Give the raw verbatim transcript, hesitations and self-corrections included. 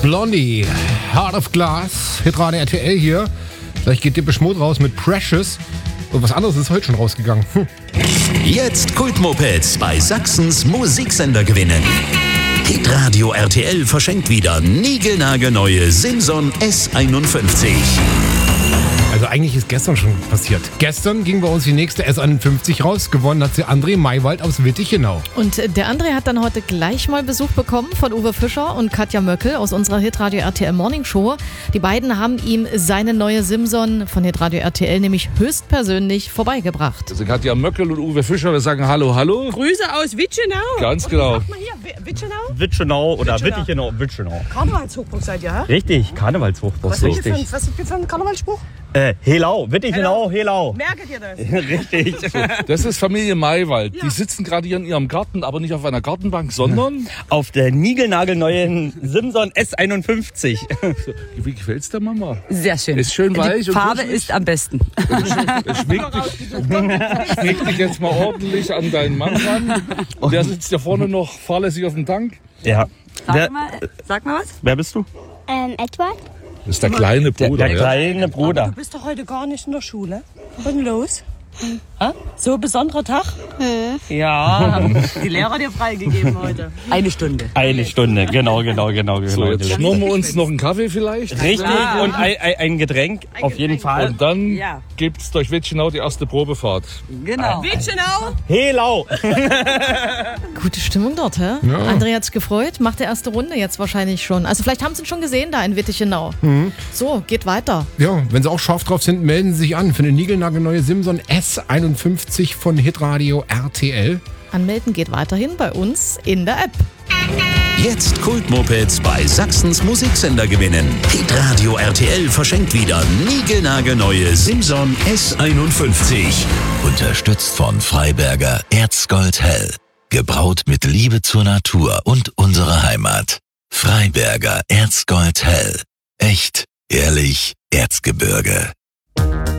Blondie, Heart of Glass, Hitradio R T L hier. Gleich geht Depeche Mode raus mit Precious. Und was anderes ist heute schon rausgegangen. Hm. Jetzt Kultmopeds bei Sachsens Musiksender gewinnen. Hitradio R T L verschenkt wieder niegelnagelneue Simson S einundfünfzig. Also eigentlich ist gestern schon passiert. Gestern ging bei uns die nächste S einundfünfzig raus. Gewonnen hat sie André Maywald aus Wittichenau. Und der André hat dann heute gleich mal Besuch bekommen von Uwe Fischer und Katja Möckel aus unserer Hitradio R T L Morning Show. Die beiden haben ihm seine neue Simson von Hitradio R T L nämlich höchstpersönlich vorbeigebracht. Also Katja Möckel und Uwe Fischer, wir sagen Hallo, hallo. Grüße aus Wittichenau. Ganz genau. Sag mal hier, Wittichenau? Wittichenau oder Wittichenau. Wittichenau, Wittichenau. Karnevalshochburg seid ihr, hä? Richtig, Karnevalshochburg. Was habt ihr für, Richtig. ein- was habt ihr für einen Karnevalsspruch? Äh, Helau, Wittichenau, Helau. Merket ihr das? Richtig. Das ist Familie Maywald. Die sitzen gerade hier in ihrem Garten, aber nicht auf einer Gartenbank, sondern... Auf der niegelnagelneuen Simson S einundfünfzig. Wie gefällt's der Mama? Sehr schön. Ist schön weich Die und Farbe kuschelig. ist am besten. Schmieg dich, schmieg dich jetzt mal ordentlich an deinen Mann ran. Und der sitzt ja vorne noch fahrlässig auf dem Tank. Ja. Wer, Sag mal, sag mal was. wer bist du? Ähm, Edward? Das ist der kleine Der, Bruder. der ja. kleine Bruder. Du bist doch heute gar nicht in der Schule. Was ist denn los? Hä? So ein besonderer Tag? Ja, haben die Lehrer dir freigegeben heute. Eine Stunde. Eine Stunde, genau, genau, genau. genau. So, jetzt schnurren wir uns noch einen Kaffee vielleicht. Richtig, Ja. und ein, ein, ein Getränk, auf jeden Fall. Und dann Ja. gibt's durch Wittichenau die erste Probefahrt. Genau. Wittichenau? Helau. Gute Stimmung dort, hä? Ja. André hat sich gefreut, macht die erste Runde jetzt wahrscheinlich schon. Also vielleicht haben sie ihn schon gesehen da in Wittichenau. So, geht weiter. Ja, wenn Sie auch scharf drauf sind, melden Sie sich an für eine niegelnagelneue Simson S einundfünfzig von Hitradio R T L. Anmelden geht weiterhin bei uns in der App. Jetzt Kultmopeds bei Sachsens Musiksender gewinnen. Hitradio R T L verschenkt wieder niegelnagelneue Simson S einundfünfzig. Unterstützt von Freiberger Erzgold Hell. Gebraut mit Liebe zur Natur und unserer Heimat. Freiberger Erzgold Hell. Echt, ehrlich, Erzgebirge.